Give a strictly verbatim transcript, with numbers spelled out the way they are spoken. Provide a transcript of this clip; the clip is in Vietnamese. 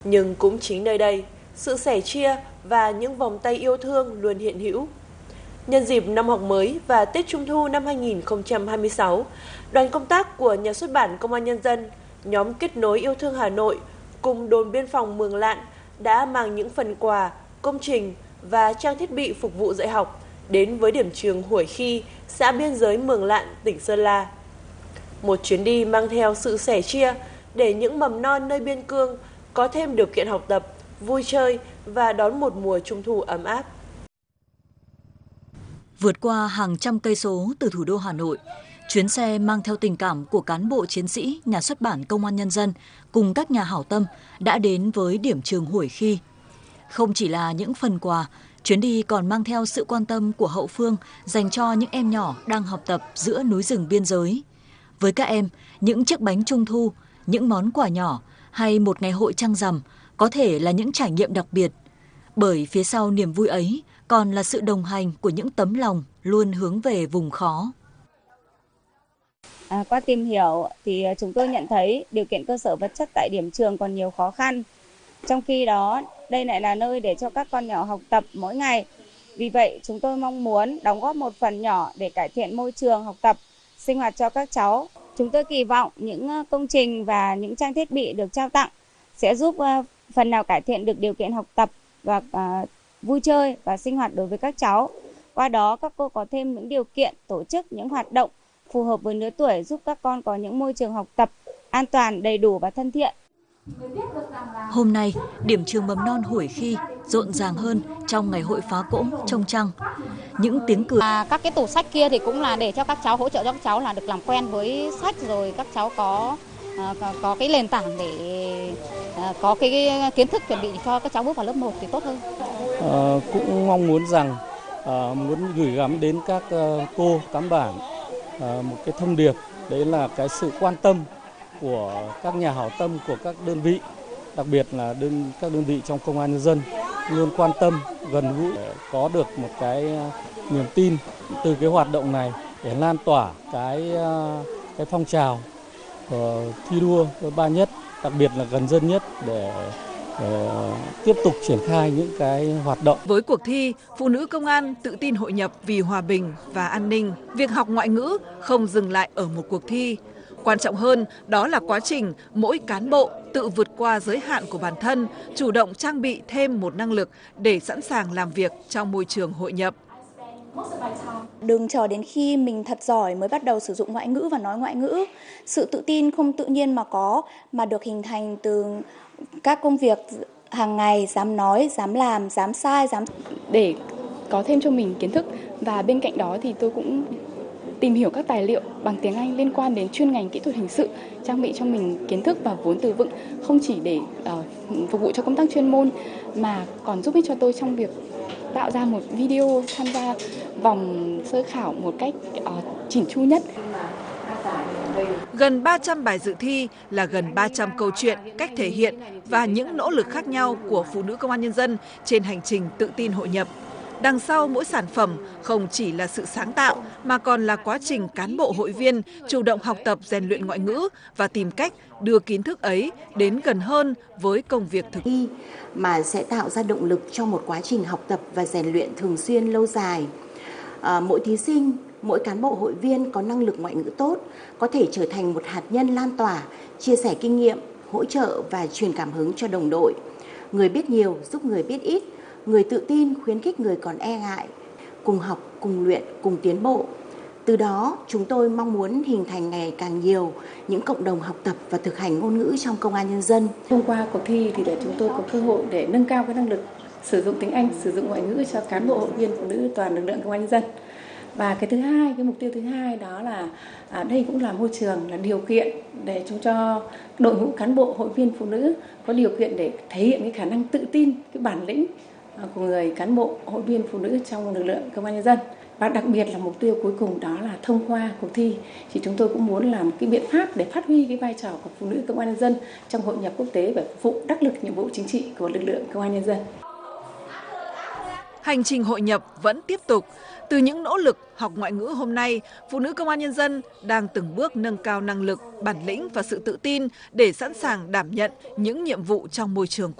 Nhưng cũng chính nơi đây, sự sẻ chia và những vòng tay yêu thương luôn hiện hữu. Nhân dịp năm học mới và Tết Trung thu năm hai nghìn không trăm hai mươi sáu, đoàn công tác của Nhà xuất bản Công an Nhân dân, nhóm Kết nối yêu thương Hà Nội cùng đồn biên phòng Mường Lạn đã mang những phần quà, công trình và trang thiết bị phục vụ dạy học đến với điểm trường Hủy Khi, xã biên giới Mường Lạn, tỉnh Sơn La. Một chuyến đi mang theo sự sẻ chia để những mầm non nơi biên cương có thêm điều kiện học tập, vui chơi và đón một mùa Trung thu ấm áp. Vượt qua hàng trăm cây số từ thủ đô Hà Nội, chuyến xe mang theo tình cảm của cán bộ chiến sĩ Nhà xuất bản Công an Nhân dân cùng các nhà hảo tâm đã đến với điểm trường Hủy Khi. Không chỉ là những phần quà, chuyến đi còn mang theo sự quan tâm của hậu phương dành cho những em nhỏ đang học tập giữa núi rừng biên giới. Với các em, những chiếc bánh trung thu, những món quà nhỏ hay một ngày hội trăng rằm có thể là những trải nghiệm đặc biệt. Bởi phía sau niềm vui ấy còn là sự đồng hành của những tấm lòng luôn hướng về vùng khó. À, qua tìm hiểu thì chúng tôi nhận thấy điều kiện cơ sở vật chất tại điểm trường còn nhiều khó khăn. Trong khi đó, đây lại là nơi để cho các con nhỏ học tập mỗi ngày. Vì vậy, chúng tôi mong muốn đóng góp một phần nhỏ để cải thiện môi trường học tập, sinh hoạt cho các cháu. Chúng tôi kỳ vọng những công trình và những trang thiết bị được trao tặng sẽ giúp phần nào cải thiện được điều kiện học tập và uh, vui chơi và sinh hoạt đối với các cháu. Qua đó, các cô có thêm những điều kiện tổ chức những hoạt động phù hợp với lứa tuổi, giúp các con có những môi trường học tập an toàn, đầy đủ và thân thiện. Hôm nay, điểm trường mầm non Hủy Khi rộn ràng hơn trong ngày hội phá cỗ trông trăng. Những tiếng cười. À, các cái tủ sách kia thì cũng là để cho các cháu, hỗ trợ cho các cháu là được làm quen với sách, rồi các cháu có uh, có, có cái nền tảng để uh, có cái kiến thức chuẩn bị cho các cháu bước vào lớp một thì tốt hơn. À, cũng mong muốn rằng uh, muốn gửi gắm đến các uh, cô cám bản uh, một cái thông điệp, đấy là cái sự quan tâm của các nhà hảo tâm, của các đơn vị, đặc biệt là đơn các đơn vị trong Công an Nhân dân luôn quan tâm, gần gũi để có được một cái niềm tin từ cái hoạt động này để lan tỏa cái cái phong trào uh, thi đua với ba nhất, đặc biệt là gần dân nhất để để tiếp tục triển khai những cái hoạt động. Với cuộc thi Phụ nữ công an tự tin hội nhập vì hòa bình và an ninh, việc học ngoại ngữ không dừng lại ở một cuộc thi. Quan trọng hơn, đó là quá trình mỗi cán bộ tự vượt qua giới hạn của bản thân, chủ động trang bị thêm một năng lực để sẵn sàng làm việc trong môi trường hội nhập. Đừng chờ đến khi mình thật giỏi mới bắt đầu sử dụng ngoại ngữ và nói ngoại ngữ. Sự tự tin không tự nhiên mà có, mà được hình thành từ các công việc hàng ngày, dám nói, dám làm, dám sai, dám... Để có thêm cho mình kiến thức, và bên cạnh đó thì tôi cũng tìm hiểu các tài liệu bằng tiếng Anh liên quan đến chuyên ngành kỹ thuật hình sự, trang bị cho mình kiến thức và vốn từ vựng, không chỉ để uh, phục vụ cho công tác chuyên môn mà còn giúp ích cho tôi trong việc tạo ra một video tham gia vòng sơ khảo một cách uh, chỉn chu nhất. Gần ba trăm bài dự thi là gần ba trăm câu chuyện, cách thể hiện và những nỗ lực khác nhau của phụ nữ công an nhân dân trên hành trình tự tin hội nhập. Đằng sau mỗi sản phẩm không chỉ là sự sáng tạo mà còn là quá trình cán bộ hội viên chủ động học tập rèn luyện ngoại ngữ và tìm cách đưa kiến thức ấy đến gần hơn với công việc thực thi, mà sẽ tạo ra động lực cho một quá trình học tập và rèn luyện thường xuyên lâu dài. À, mỗi thí sinh, mỗi cán bộ hội viên có năng lực ngoại ngữ tốt có thể trở thành một hạt nhân lan tỏa, chia sẻ kinh nghiệm, hỗ trợ và truyền cảm hứng cho đồng đội. Người biết nhiều giúp người biết ít, người tự tin khuyến khích người còn e ngại, cùng học, cùng luyện, cùng tiến bộ. Từ đó, chúng tôi mong muốn hình thành ngày càng nhiều những cộng đồng học tập và thực hành ngôn ngữ trong Công an Nhân dân. Thông qua cuộc thi thì để chúng tôi có cơ hội để nâng cao cái năng lực sử dụng tiếng Anh, sử dụng ngoại ngữ cho cán bộ hội viên phụ nữ toàn lực lượng Công an Nhân dân. Và cái thứ hai, cái mục tiêu thứ hai đó là à, đây cũng là môi trường, là điều kiện để chúng cho đội ngũ cán bộ hội viên phụ nữ có điều kiện để thể hiện cái khả năng tự tin, cái bản lĩnh của người cán bộ hội viên phụ nữ trong lực lượng Công an Nhân dân. Và đặc biệt là mục tiêu cuối cùng đó là thông qua cuộc thi thì chúng tôi cũng muốn làm cái biện pháp để phát huy cái vai trò của phụ nữ Công an Nhân dân trong hội nhập quốc tế và phục vụ đắc lực nhiệm vụ chính trị của lực lượng Công an Nhân dân. Hành trình hội nhập vẫn tiếp tục. Từ những nỗ lực học ngoại ngữ hôm nay, phụ nữ công an nhân dân đang từng bước nâng cao năng lực, bản lĩnh và sự tự tin để sẵn sàng đảm nhận những nhiệm vụ trong môi trường